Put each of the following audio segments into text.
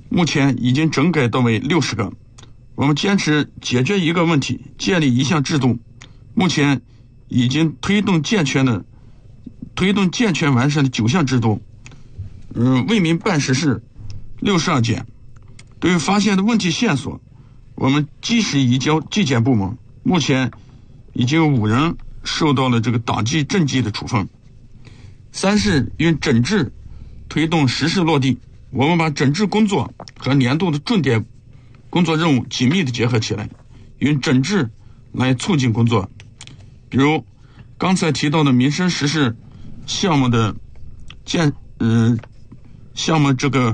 目前已经整改到为60个。我们坚持解决一个问题，建立一项制度，目前已经推动健全完善的9项制度。为民办实事62件。对于发现的问题线索，我们及时移交纪检部门，目前已经有5人受到了这个党纪政纪的处分。3是与整治推动实事落地，我们把整治工作和年度的重点工作任务紧密的结合起来，用整治来促进工作。比如刚才提到的民生实事项目的项目这个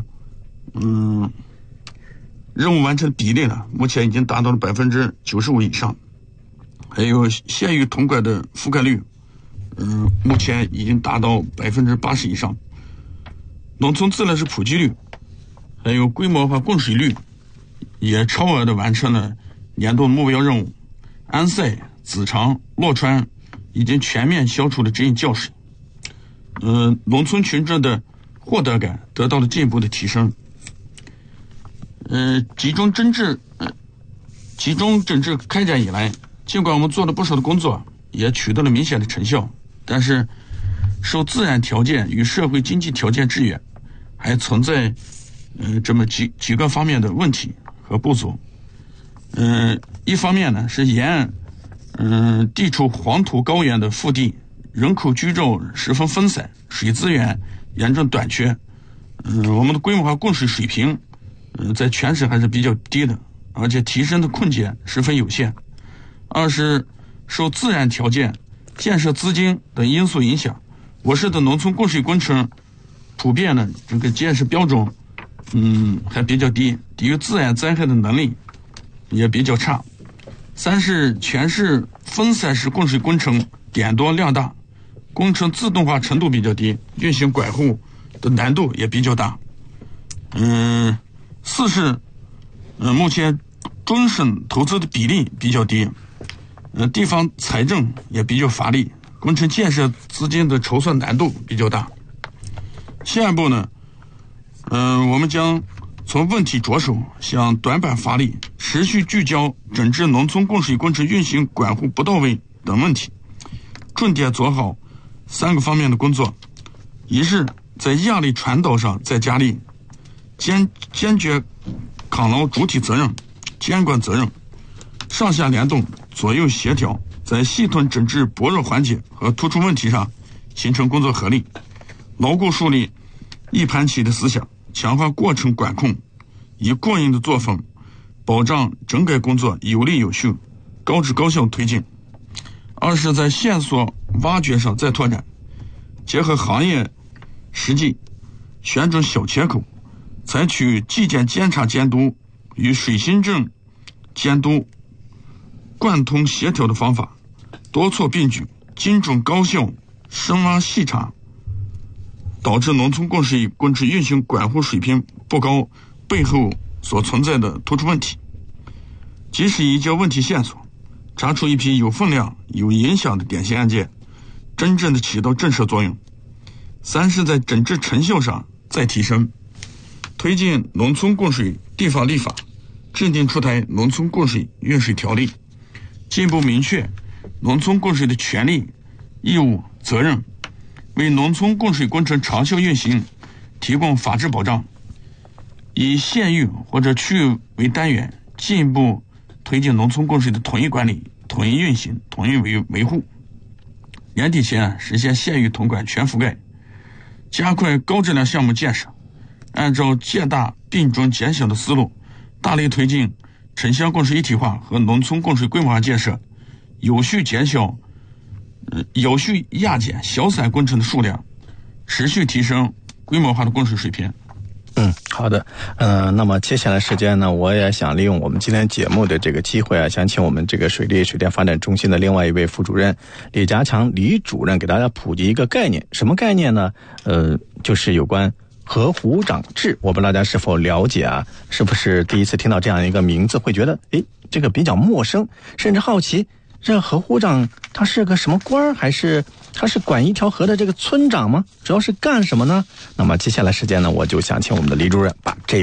任务完成比例呢，目前已经达到了95%以上。还有县域统管的覆盖率，目前已经达到80%以上。农村自来水普及率，还有规模化供水率，也超额的完成了年度目标任务。安塞、子长、洛川已经全面消除了直饮教水。农村群众的获得感得到了进一步的提升。集中整治开展以来，尽管我们做了不少的工作，也取得了明显的成效，但是受自然条件与社会经济条件制约，还存在这么几个方面的问题和不足。一方面呢是沿岸地处黄土高原的腹地，人口居住十分分散，水资源严重短缺。我们的规模化供水水平在全省还是比较低的，而且提升的空间十分有限。2是受自然条件、建设资金等因素影响，我市的农村供水工程普遍呢这个建设标准还比较低，抵御自然灾害的能力也比较差。3是全市分散式供水工程点多量大，工程自动化程度比较低，运行管护的难度也比较大。4是目前中省投资的比例比较低，地方财政也比较乏力，工程建设资金的筹算难度比较大。下一步呢，我们将从问题着手，向短板发力，持续聚焦整治农村供水工程运行管护不到位等问题，重点做好3个方面的工作。一是在压力传导上再加力，坚决扛牢主体责任、监管责任，上下联动、左右协调，在系统整治薄弱环节和突出问题上形成工作合力，牢固树立一盘棋的思想，强化过程管控，以过硬的作风保障整改工作有力有序、高质高效推进。2是在线索挖掘上再拓展，结合行业实际，选准小切口，采取纪检监察监督与水行政监督贯通协调的方法，多措并举，精准高效深挖细查导致农村供水工程运行管护水平不高背后所存在的突出问题，及时移交问题线索，查出一批有分量、有影响的典型案件，真正的起到震慑作用。3是在整治成效上再提升，推进农村供水地方立法，制定出台农村供水运水条例，进一步明确农村供水的权利、义务、责任，为农村供水工程长效运行提供法治保障。以县域或者区域为单元，进一步推进农村供水的统一管理、统一运行、统一维护。年底前实现县域统管全覆盖，加快高质量项目建设，按照借大并重减小的思路，大力推进城乡供水一体化和农村供水规模化建设，有序压减小散工程的数量，持续提升规模化的供水水平。 好的。那么接下来时间呢，我也想利用我们今天节目的这个机会啊，想请我们这个水利水电发展中心的另外一位副主任李家强李主任给大家普及一个概念。什么概念呢？就是有关河湖长制。我不知道大家是否了解啊？是不是第一次听到这样一个名字会觉得这个比较陌生，甚至好奇这河湖长他是个什么官，还是他是管一条河的这个村长吗？主要是干什么呢？那么接下来时间呢，我就想请我们的李主任把这